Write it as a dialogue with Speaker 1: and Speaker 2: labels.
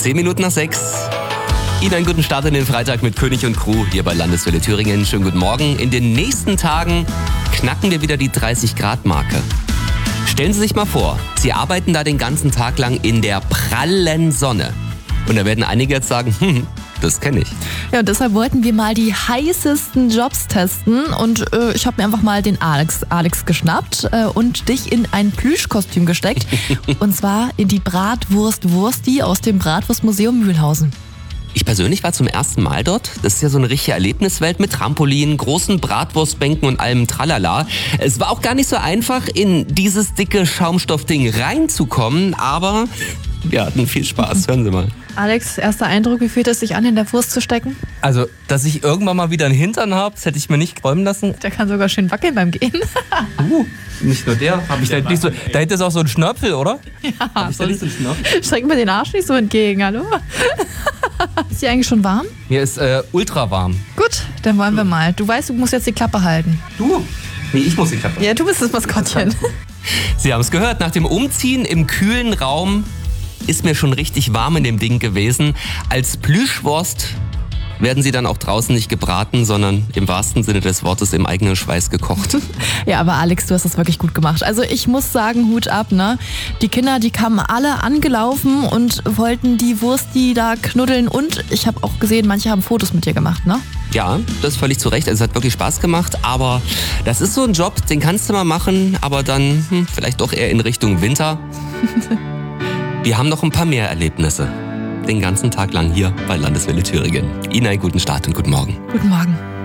Speaker 1: 10 Minuten nach 6. Ihnen einen guten Start in den Freitag mit König und Crew hier bei Landeswelle Thüringen. Schönen guten Morgen. In den nächsten Tagen knacken wir wieder die 30-Grad-Marke. Stellen Sie sich mal vor, Sie arbeiten da den ganzen Tag lang in der prallen Sonne. Und da werden einige jetzt sagen, das kenne ich.
Speaker 2: Ja, und deshalb wollten wir mal die heißesten Jobs testen. Und ich habe mir einfach mal den Alex geschnappt und dich in ein Plüschkostüm gesteckt. Und zwar in die Bratwurst Wursti aus dem Bratwurstmuseum Mühlhausen.
Speaker 1: Ich persönlich war zum ersten Mal dort. Das ist ja so eine richtige Erlebniswelt mit Trampolinen, großen Bratwurstbänken und allem Tralala. Es war auch gar nicht so einfach, in dieses dicke Schaumstoffding reinzukommen, aber wir hatten viel Spaß. Hören Sie mal.
Speaker 2: Alex, erster Eindruck, wie fühlt es sich an, in der Wurst zu stecken?
Speaker 3: Also, dass ich irgendwann mal wieder einen Hintern habe, das hätte ich mir nicht träumen lassen.
Speaker 2: Der kann sogar schön wackeln beim Gehen.
Speaker 3: Nicht nur der. Da hinten ist auch so ein Schnörpel, oder?
Speaker 2: Ja,
Speaker 3: Ist da nicht so ein Schnörpel?
Speaker 2: streck mir den Arsch nicht so entgegen, hallo? Ist dir eigentlich schon warm?
Speaker 3: Mir ist ultra warm.
Speaker 2: Gut, dann wollen wir mal. Du weißt, du musst jetzt die Klappe halten.
Speaker 3: Du? Nee, ich muss die Klappe.
Speaker 2: Ja, du bist das Maskottchen.
Speaker 1: Sie haben es gehört, nach dem Umziehen im kühlen Raum ist mir schon richtig warm in dem Ding gewesen. Als Plüschwurst werden sie dann auch draußen nicht gebraten, sondern im wahrsten Sinne des Wortes im eigenen Schweiß gekocht.
Speaker 2: Ja, aber Alex, du hast das wirklich gut gemacht. Also ich muss sagen, Hut ab, ne? Die Kinder, die kamen alle angelaufen und wollten die Wursti da knuddeln. Und ich habe auch gesehen, manche haben Fotos mit dir gemacht, ne?
Speaker 1: Ja, das ist völlig zu Recht. Also es hat wirklich Spaß gemacht, aber das ist so ein Job, den kannst du mal machen, aber dann vielleicht doch eher in Richtung Winter. Wir haben noch ein paar mehr Erlebnisse. Den ganzen Tag lang hier bei Landeswelle Thüringen. Ihnen einen guten Start und guten Morgen.
Speaker 2: Guten Morgen.